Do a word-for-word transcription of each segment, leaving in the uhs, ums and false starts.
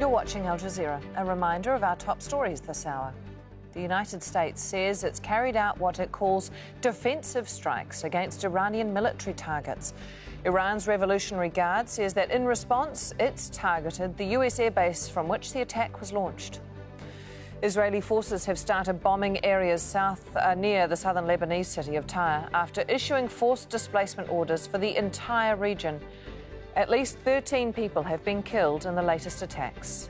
You're watching Al Jazeera. A reminder of our top stories this hour. The United States says it's carried out what it calls defensive strikes against Iranian military targets. Iran's Revolutionary Guard says that in response, it's targeted the U S airbase from which the attack was launched. Israeli forces have started bombing areas south uh, near the southern Lebanese city of Tyre after issuing forced displacement orders for the entire region. At least thirteen people have been killed in the latest attacks.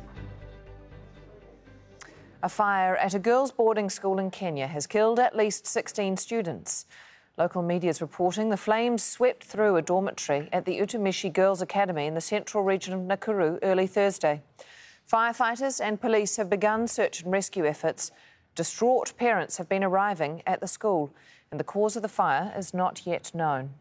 A fire at a girls' boarding school in Kenya has killed at least sixteen students. Local media is reporting the flames swept through a dormitory at the Utumishi Girls' Academy in the central region of Nakuru early Thursday. Firefighters and police have begun search and rescue efforts. Distraught parents have been arriving at the school, and the cause of the fire is not yet known.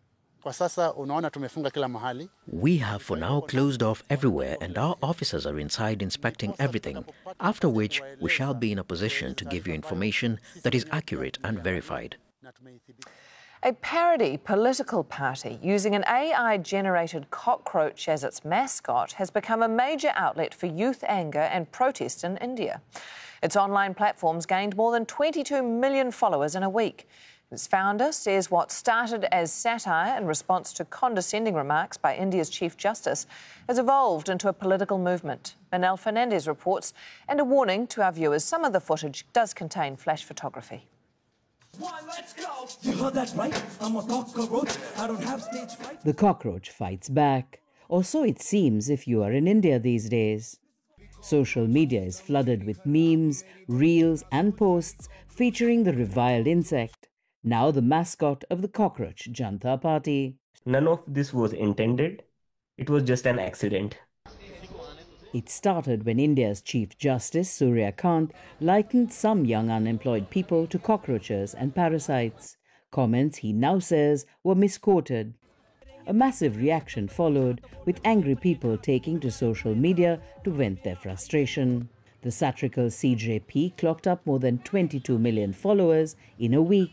We have for now closed off everywhere and our officers are inside inspecting everything, after which we shall be in a position to give you information that is accurate and verified. A parody political party using an A I-generated cockroach as its mascot has become a major outlet for youth anger and protest in India. Its online platforms gained more than twenty-two million followers in a week. Its founder says what started as satire in response to condescending remarks by India's Chief Justice has evolved into a political movement. Manel Fernandez reports, and a warning to our viewers, some of the footage does contain flash photography. One, let's go. You heard that right? I'm a cockroach. I don't have stage fright. The cockroach fights back, or so it seems if you are in India these days. Social media is flooded with memes, reels and posts featuring the reviled insect, now the mascot of the Cockroach Janata Party. None of this was intended. It was just an accident. It started when India's Chief Justice Surya Kant likened some young unemployed people to cockroaches and parasites, comments he now says were misquoted. A massive reaction followed, with angry people taking to social media to vent their frustration. The satirical C J P clocked up more than twenty-two million followers in a week.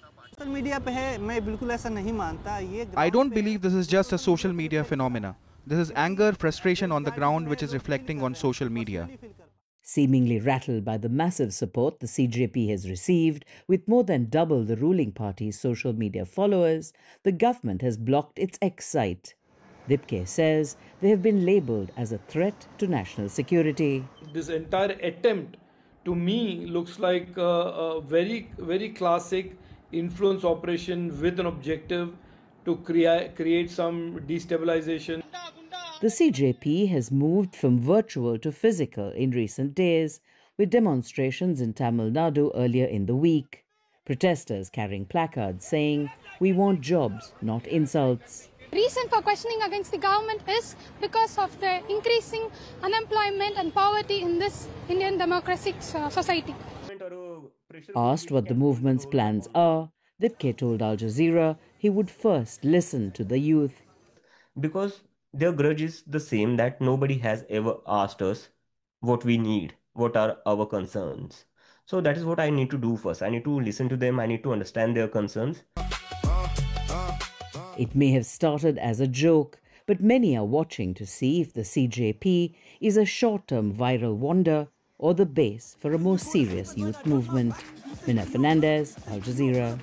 I don't believe this is just a social media phenomena. This is anger, frustration on the ground which is reflecting on social media. Seemingly rattled by the massive support the C J P has received, with more than double the ruling party's social media followers, the government has blocked its X site. Dipke says they have been labelled as a threat to national security. This entire attempt, to me, looks like a, a very, very classic influence operation with an objective to create create some destabilization. The C J P has moved from virtual to physical in recent days, with demonstrations in Tamil Nadu earlier in the week. Protesters carrying placards saying, "We want jobs, not insults." Reason for questioning against the government is because of the increasing unemployment and poverty in this Indian democratic society. Asked what the movement's plans are, Dipke told Al Jazeera he would first listen to the youth. Because their grudge is the same, that nobody has ever asked us what we need, what are our concerns. So that is what I need to do first. I need to listen to them, I need to understand their concerns. It may have started as a joke, but many are watching to see if the C J P is a short-term viral wonder or the base for a more serious youth movement. Mina Fernandez, Al Jazeera.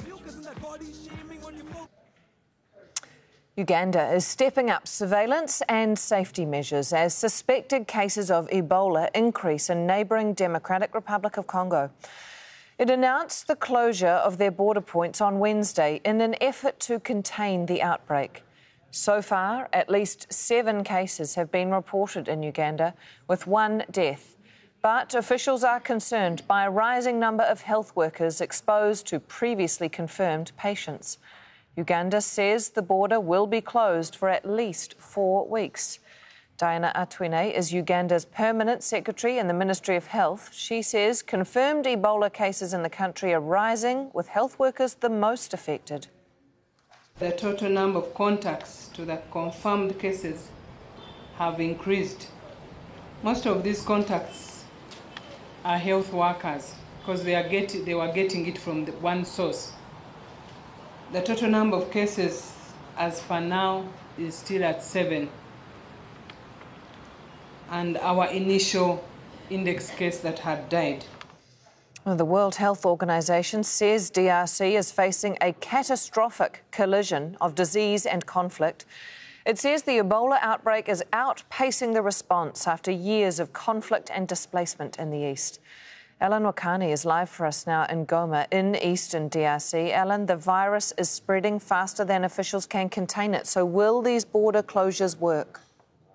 Uganda is stepping up surveillance and safety measures as suspected cases of Ebola increase in neighbouring Democratic Republic of Congo. It announced the closure of their border points on Wednesday in an effort to contain the outbreak. So far, at least seven cases have been reported in Uganda, with one death. But officials are concerned by a rising number of health workers exposed to previously confirmed patients. Uganda says the border will be closed for at least four weeks. Diana Atwine is Uganda's permanent secretary in the Ministry of Health. She says confirmed Ebola cases in the country are rising, with health workers the most affected. The total number of contacts to the confirmed cases have increased. Most of these contacts are health workers because they are getting, they were getting it from the one source. The total number of cases as for now is still at seven. and our initial index case that had died. Well, the World Health Organization says D R C is facing a catastrophic collision of disease and conflict. It says the Ebola outbreak is outpacing the response after years of conflict and displacement in the east. Alan Wakani is live for us now in Goma, in eastern D R C. Alan, the virus is spreading faster than officials can contain it. So will these border closures work?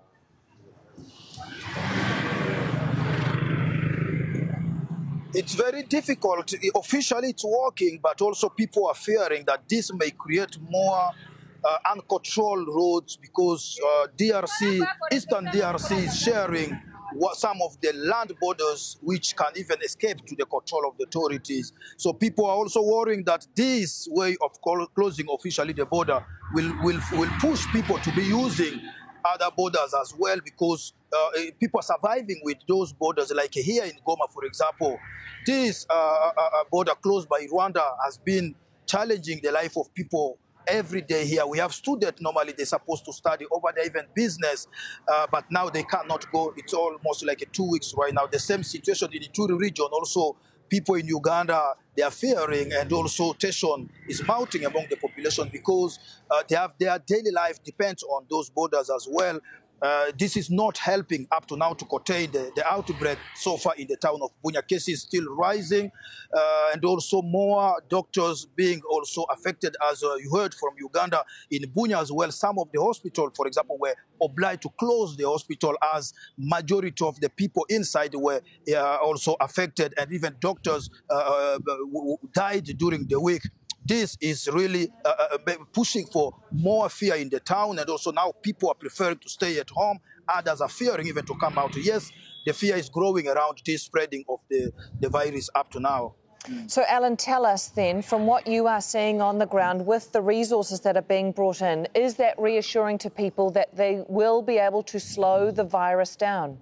It's very difficult. Officially, it's working, but also people are fearing that this may create more uh, uncontrolled roads because uh, D R C, Eastern D R C is sharing what, some of the land borders which can even escape to the control of the authorities. So people are also worrying that this way of closing officially the border will, will, will push people to be using other borders as well, because uh, people are surviving with those borders. Like here in Goma, for example, this uh, uh, border closed by Rwanda has been challenging the life of people every day here. We have students, normally they're supposed to study over there, even business, uh, but now they cannot go. It's almost like a two weeks right now. The same situation in the Ituri region. Also, people in Uganda, they are fearing, and also tension is mounting among the population because uh, they have their daily life depends on those borders as well. Uh, this is not helping up to now to contain the, the outbreak so far in the town of Bunia. Cases still rising, uh, and also more doctors being also affected, as uh, you heard from Uganda in Bunia as well. Some of the hospitals, for example, were obliged to close the hospital as majority of the people inside were uh, also affected, and even doctors uh, died during the week. This is really uh, pushing for more fear in the town, and also now people are preferring to stay at home. Others are fearing even to come out. Yes, the fear is growing around this spreading of the, the virus up to now. So, Alan, tell us then, from what you are seeing on the ground with the resources that are being brought in, is that reassuring to people that they will be able to slow the virus down?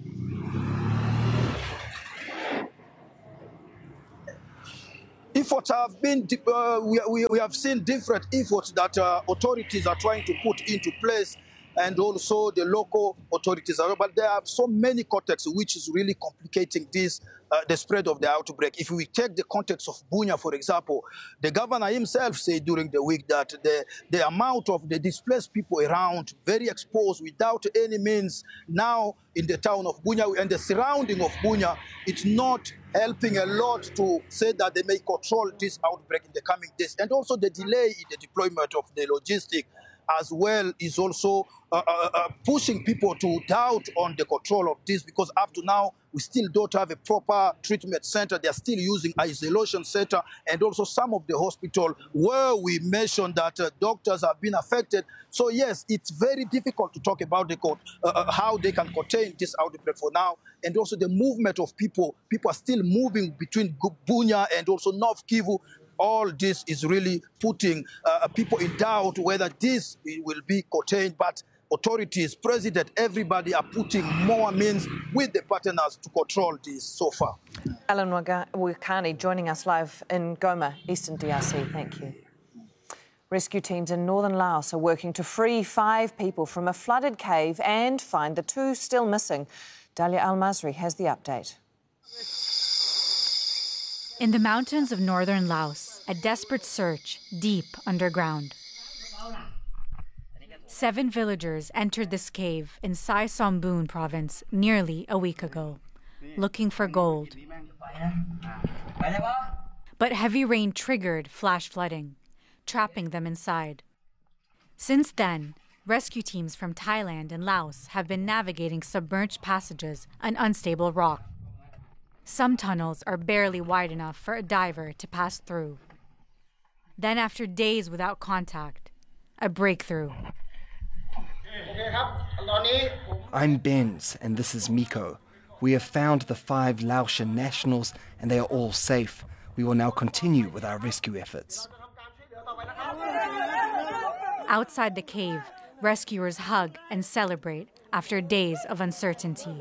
Efforts have been, uh, we, we, we have seen different efforts that uh, authorities are trying to put into place, and also the local authorities are, but there are so many contexts which is really complicating this, uh, the spread of the outbreak. If we take the context of Bunia, for example, the governor himself said during the week that the, the amount of the displaced people around, very exposed without any means now in the town of Bunia and the surrounding of Bunia, it's not helping a lot to say that they may control this outbreak in the coming days. And also the delay in the deployment of the logistic as well is also uh, uh, uh, pushing people to doubt on the control of this, because up to now we still don't have a proper treatment center. They are still using isolation center, and also some of the hospital where we mentioned that uh, doctors have been affected. So yes, it's very difficult to talk about the uh, how they can contain this outbreak for now, and also the movement of people. People are still moving between Bunia and also North Kivu. All this is really putting uh, people in doubt whether this will be contained, but authorities, president, everybody are putting more means with the partners to control this so far. Alan Wakani joining us live in Goma, Eastern D R C. Thank you. Rescue teams in northern Laos are working to free five people from a flooded cave and find the two still missing. Dalia Al-Masri has the update. In the mountains of northern Laos, a desperate search deep underground. Seven villagers entered this cave in Sai Sombun province nearly a week ago, looking for gold. But heavy rain triggered flash flooding, trapping them inside. Since then, rescue teams from Thailand and Laos have been navigating submerged passages on unstable rock. Some tunnels are barely wide enough for a diver to pass through. Then, after days without contact, a breakthrough. I'm Benz, and this is Miko. We have found the five Laotian nationals, and they are all safe. We will now continue with our rescue efforts. Outside the cave, rescuers hug and celebrate after days of uncertainty.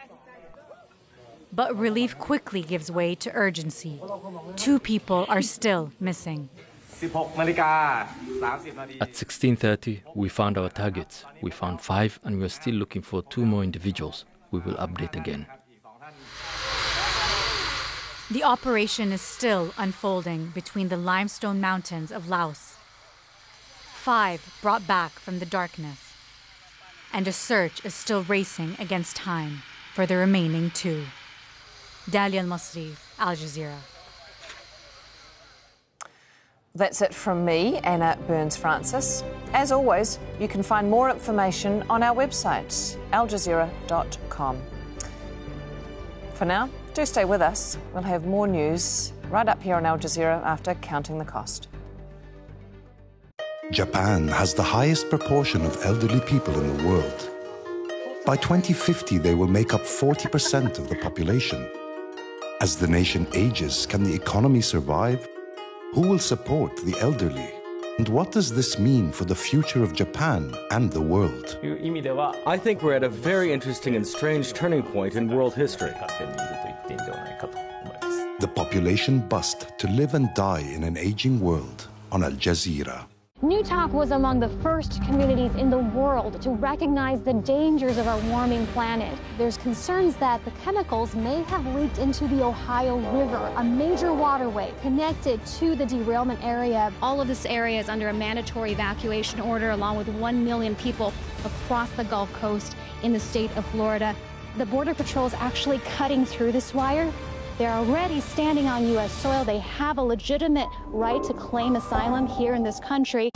But relief quickly gives way to urgency. Two people are still missing. At sixteen thirty, we found our targets. We found five, and we are still looking for two more individuals. we will update again. The operation is still unfolding between the limestone mountains of Laos. Five brought back from the darkness. And a search is still racing against time for the remaining two. Dalia Al-Masri, Al Jazeera. That's it from me, Anna Burns-Francis. As always, you can find more information on our website, al jazeera dot com. For now, do stay with us. We'll have more news right up here on Al Jazeera after Counting the Cost. Japan has the highest proportion of elderly people in the world. By twenty fifty, they will make up forty percent of the population. As the nation ages, can the economy survive? Who will support the elderly? And what does this mean for the future of Japan and the world? I think we're at a very interesting and strange turning point in world history. The population bust to live and die in an aging world on Al Jazeera. Newtok was among the first communities in the world to recognize the dangers of our warming planet. There's concerns that the chemicals may have leaked into the Ohio River, a major waterway connected to the derailment area. All of this area is under a mandatory evacuation order, along with one million people across the Gulf Coast in the state of Florida. The Border Patrol is actually cutting through this wire. They're already standing on U S soil. They have a legitimate right to claim asylum here in this country.